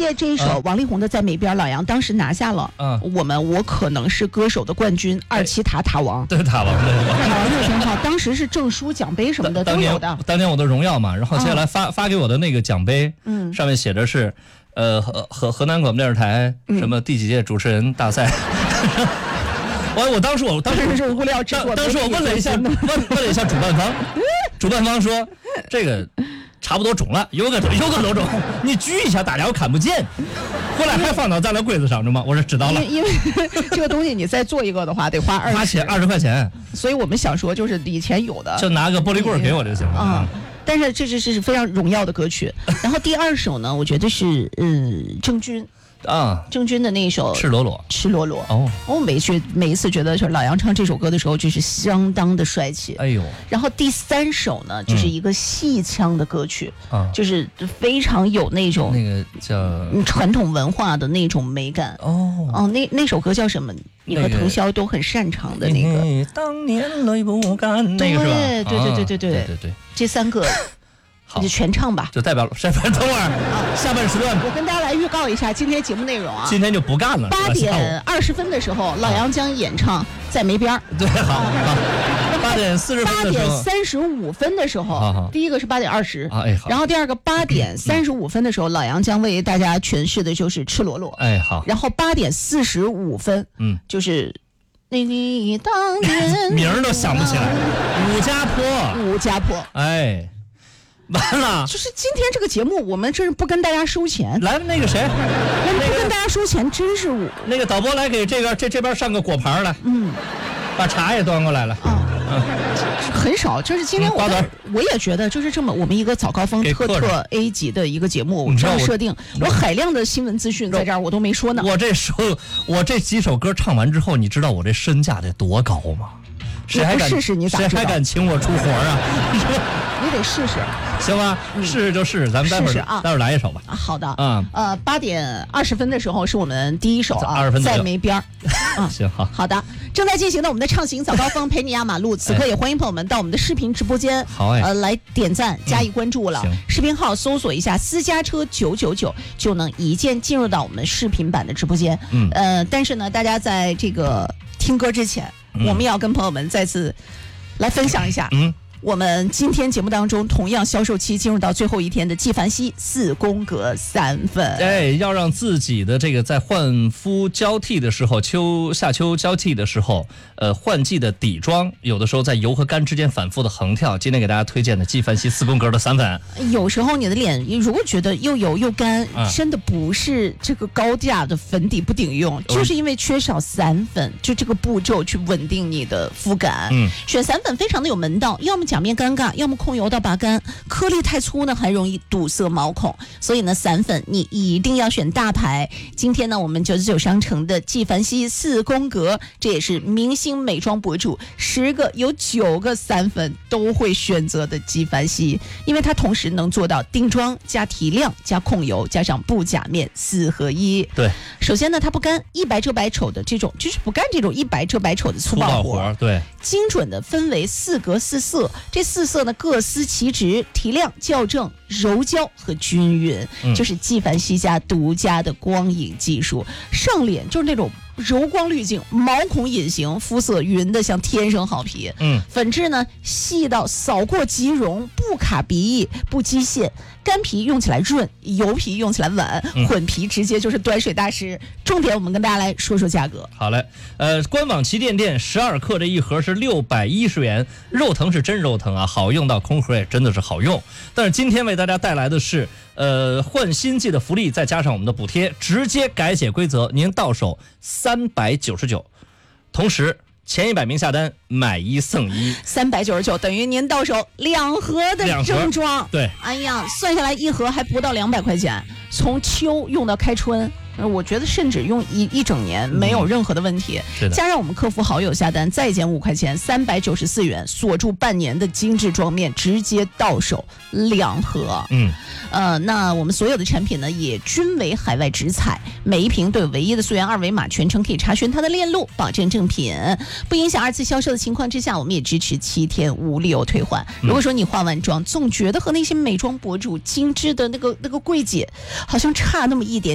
接这一首王力宏的《在梅边》，老杨当时拿下了我可能是歌手的冠军，2期塔王， 对塔王的塔王就挺好，当时是证书、奖杯什么的都有的。 当年我的荣耀嘛，然后接下来发给我的那个奖杯，上面写着是河南广播电视台什么第几届主持人大赛。我当时是无聊制作， 当时我问了一下主办方说这个差不多中了，有个都中，你举一下大家又看不见，后来还放到咱的柜子上着吗？我说知道了， 因为这个东西你再做一个的话得花 20块钱， 所以我们想说就是以前有的， 就拿个玻璃棍给我就行了。 但是这是非常荣耀的歌曲。然后第2首呢，我觉得是郑钧。郑钧的那一首赤裸裸我每一次觉得就是老杨唱这首歌的时候就是相当的帅气。 哎呦， 然后第3首呢就是一个戏腔的歌曲，就是非常有那种那个叫传统文化的那种美感。那首歌叫什么？你和滕潇都很擅长的那个。 当年泪不干，那个是吧？对， 这3个。你就全唱吧， 就代表了。等会儿下半时段， 我跟大家来预告一下今天节目内容啊。 今天就不干了。 8点20分的时候，老杨将演唱《在梅边》。 对，好。8点40分的时候，8 点35分的时候，第一个是8点20，然后第二个8点35分的时候，老杨将为大家诠释的就是《赤裸裸》。 好。 然后8点45分，就是你当年名儿都想不起来， 武家坡。 完了， 就是今天这个节目，我们真是不跟大家收钱。 来，那个谁， 不跟大家收钱，真是我。 那个导播来给这边上个果盘来，把茶也端过来了。 很少，就是今天我也觉得，就是这么我们一个早高峰特 A 级的一个节目，我们这样设定，我海量的新闻资讯在这儿我都没说呢。 我这几首歌唱完之后，你知道我这身价得多高吗？谁还敢请我出活啊？ 你得试试， 行吧？试试就试试，咱们待会儿来一首吧。 好的，8点20分的时候是我们第1首在梅边。 行， 好的，正在进行的我们的畅行早高峰陪你压马路，此刻也欢迎朋友们到我们的视频直播间，来点赞加以关注了。视频号搜索一下私家车999，就能一键进入到我们视频版的直播间。但是呢，大家在这个听歌之前，我们要跟朋友们再次来分享一下。我们今天节目当中同样销售期进入到最后一天的纪梵希4宫格3粉。 要让自己的这个在换肤交替的时候，夏秋交替的时候，换季的底妆，有的时候在油和干之间反复的横跳。今天给大家推荐的纪梵希4宫格的3粉。 有时候你的脸如果觉得又油又干，真的不是这个高价的粉底不顶用，就是因为缺少散粉，就这个步骤去稳定你的肤感。选散粉非常的有门道，要么假面尴尬，要么控油到拔干，颗粒太粗呢还容易堵塞毛孔，所以呢散粉你一定要选大牌。今天呢我们99商城的纪梵希4宫格，这也是明星美妆博主10个有9个散粉都会选择的纪梵希，因为它同时能做到定妆加提亮加控油加上不假面4合1。 对， 首先呢它不干一白遮百丑的这种，就是不干这种一白遮百丑的粗暴活。 对， 精准的分为4格4色，这4色呢各司其职，提亮校正柔焦和均匀，就是纪梵希家独家的光影技术。上脸就是那种柔光滤镜，毛孔隐形，肤色匀的像天生好皮。粉质呢细到扫过即溶，不卡鼻翼，不积线。干皮用起来润，油皮用起来稳，混皮直接就是端水大师。重点我们跟大家来说说价格。 好嘞，官网旗舰店12克这一盒是610元，肉疼是真肉疼啊，好用到空盒也真的是好用。但是今天为大家带来的是换新季的福利，再加上我们的补贴，直接改写规则，您到手399，同时前100名下单买1送1 ，399等于您到手2盒的正装。 对， 哎呀，算下来一盒还不到200块钱，从秋用到开春。我觉得甚至用一整年没有任何的问题。加上我们客服好友下单再减5块钱，394元，锁住半年的精致妆面，直接到手2盒。那我们所有的产品呢也均为海外直采，每一瓶都有唯一的溯源2维码，全程可以查询它的链路，保证正品，不影响2次销售的情况之下，我们也支持7天无理由退换。如果说你化完妆总觉得和那些美妆博主精致的那个柜姐好像差那么一点